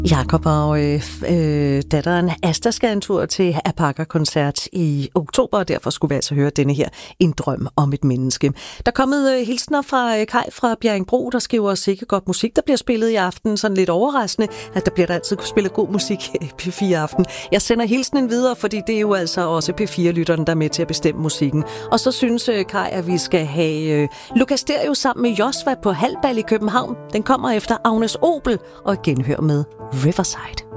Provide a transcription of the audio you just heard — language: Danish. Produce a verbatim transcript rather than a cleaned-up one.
Jakob og øh, øh, datteren Asta skal en tur til Apaka-koncert i oktober, og derfor skulle vi altså høre denne her En drøm om et menneske. Der er kommet øh, hilsner fra øh, Kai fra Bjerringbro, der skriver sikkert godt musik, der bliver spillet i aften. Sådan lidt overraskende, at der bliver der altid spillet god musik i P fire aften. Jeg sender hilsenen videre, fordi det er jo altså også P fire-lytteren, der er med til at bestemme musikken. Og så synes øh, Kai, at vi skal have øh, Lukas Stereo sammen med Josva på Halbal i København. Den kommer efter Agnes Obel og genhør med Riverside.